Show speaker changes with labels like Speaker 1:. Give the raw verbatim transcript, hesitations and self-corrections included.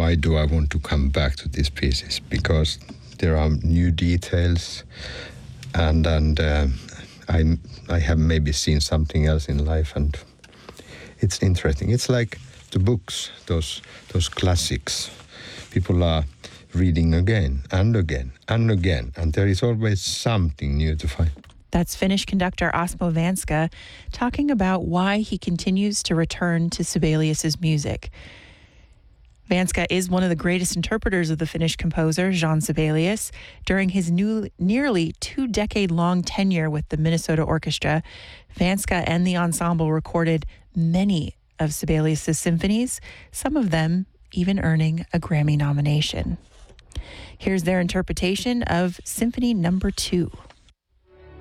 Speaker 1: why do I want to come back to these pieces? Because there are new details, and and uh, I I have maybe seen something else in life, and it's interesting. It's like the books, those those classics. People are reading again and again and again, and there is always something new to find.
Speaker 2: That's Finnish conductor Osmo Vänskä talking about why he continues to return to Sibelius's music. Vänskä is one of the greatest interpreters of the Finnish composer Jean Sibelius. During his new, nearly two-decade-long tenure with the Minnesota Orchestra, Vänskä and the ensemble recorded many of Sibelius's symphonies, some of them even earning a Grammy nomination. Here's their interpretation of Symphony Number Two.